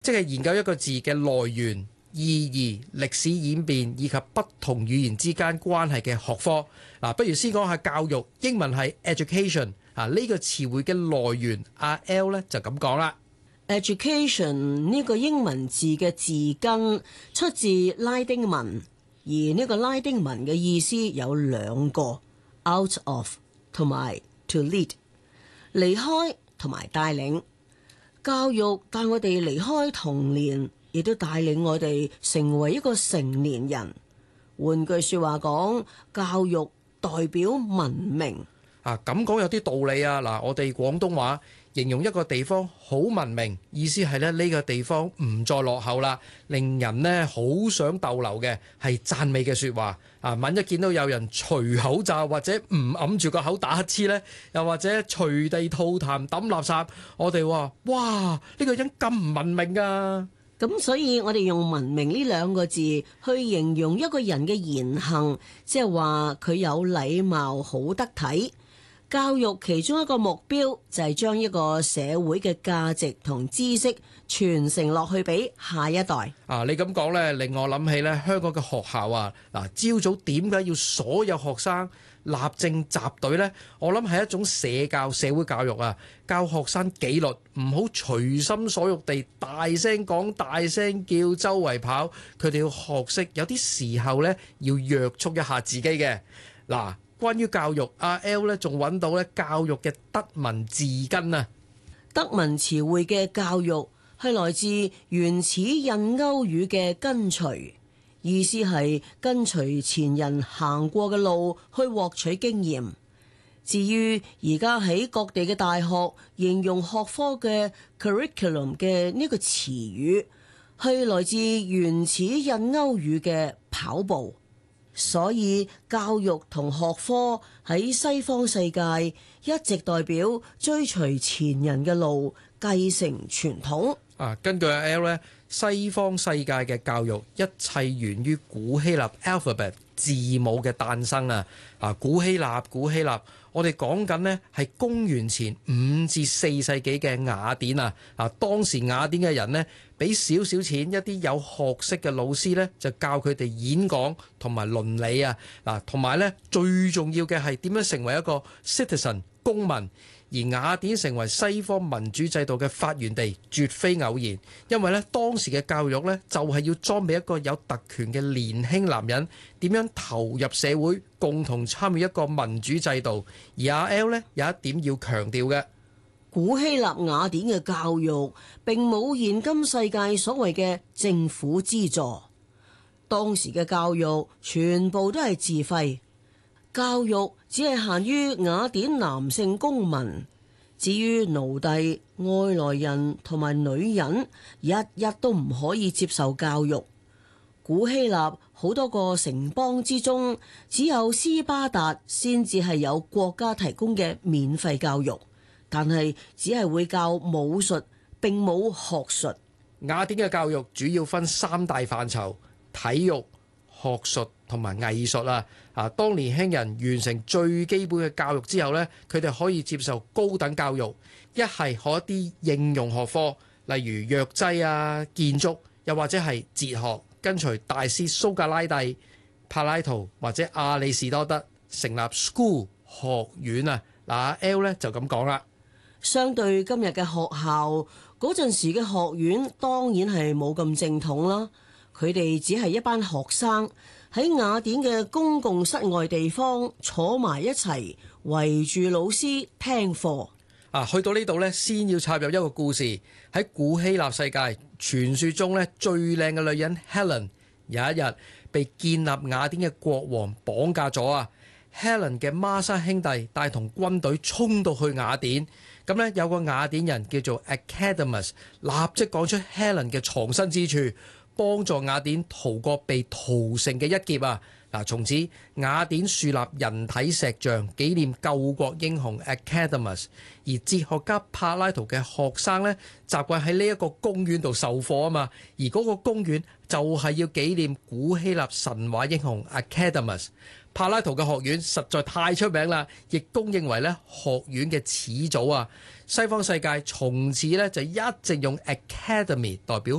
即係研究一個字嘅來源、意義、歷史演變以及不同語言之間關係嘅學科。不如先講下教育，英文係 education。呢個詞彙嘅來源，阿 L 呢就咁講啦。 Education 呢個英文字嘅字根出自拉丁文，而呢個拉丁文嘅意思有兩個 ，out of 同埋 to lead， 離開同埋帶領。教育帶我哋離開童年，亦都帶領我哋成為一個成年人。換句說話講，教育代表文明。 咁講有啲道理啊！我哋廣東話形容一個地方好文明，意思係咧呢個地方唔再落後啦，令人呢好想逗留嘅，係讚美嘅說話。萬一見到有人除口罩或者唔揞住個口打乞嗤呢，又或者隨地吐痰抌垃圾，我哋話哇，呢個人咁唔文明啊！ 咁所以我哋用文明呢兩個字去形容一個人嘅言行，即係話佢有禮貌、好得體。教育其中一個目標就係將一個社會嘅價值同知識傳承落去俾下一代。 你咁講呢，令我諗起呢香港嘅學校朝早點解要所有學生立正集隊呢？我諗係一種社會教育啊，教學生紀律，唔好隨心所欲地大聲講、大聲叫、周圍跑。佢哋要學識有啲時候呢要約束一下自己嘅。關於教育，阿 L 咧仲揾到咧教育嘅德文字根啊。 德文詞彙嘅教育係來自原始印歐語嘅跟隨，意思係跟隨前人行過嘅路去獲取經驗。至於而家喺各地嘅大學形容學科嘅 curriculum 嘅呢個詞語，係來自原始印歐語嘅跑步。所以教育同學科喺西方世界一直代表追隨前人嘅路，繼承傳統。 根據阿 L 咧，西方世界嘅教育一切源於古希臘 alphabet 字母嘅誕生啊！古希臘，我哋講緊呢係公元前5至4世紀嘅雅典啊！當時雅典嘅人呢，俾少少錢一啲有學識嘅老師呢，就教佢哋演講同埋倫理啊！同埋呢最重要嘅係點樣成為一個 citizen 公民。而雅典成為西方民主制度嘅發源地，絕非偶然。因為咧當時嘅教育咧就係要裝備一個有特權嘅年輕男人點樣投入社會，共同參與一個民主制度。而阿 L 咧有一點要強調嘅， 古希臘雅典嘅教育並冇現今世界所謂嘅政府資助，當時嘅教育全部都係自費。教育只係限於雅典男性公民，至於奴隸、外來人同埋女人，一都唔可以接受教育。古希臘好多個城邦之中，只有斯巴達先至係有國家提供嘅免費教育，但係只係會教武術，並冇學術。 雅典嘅教育主要分3大範疇：體育、學術同埋藝術啊！當年輕人完成最基本嘅教育之後呢，佢哋可以接受高等教育，一係學一啲應用學科，例如藥劑啊、建築，又或者係哲學，跟隨大師蘇格拉底、柏拉圖或者亞里士多德成立 school 學院啊！L 呢就咁講啦。 相對今日嘅學校，嗰陣時嘅學院當然係冇咁正統啦。佢哋只係一班學生喺雅典嘅公共室外地方坐埋一齊，圍住老師聽課。 去到呢度呢，先要插入一個故事。喺古希臘世界，傳說中呢最靚嘅女人 Helen 有一日被建立雅典嘅國王綁架咗啊！Helen 嘅孖生兄弟帶同軍隊衝到去雅典，咁呢，有個雅典人叫做 Academus， 立即講出 Helen 嘅藏身之處，幫助雅典逃過被屠城嘅一劫啊！從此雅典樹立人體石像紀念救國英雄 Academus， 而哲學家柏拉圖嘅學生呢，習慣喺呢一個公園度授課啊嘛，而嗰個公園就係要紀念古希臘神話英雄 Academus。 柏拉圖嘅學院實在太出名啦，亦公認為咧學院嘅始祖啊！西方世界從此咧就一直用 academy 代表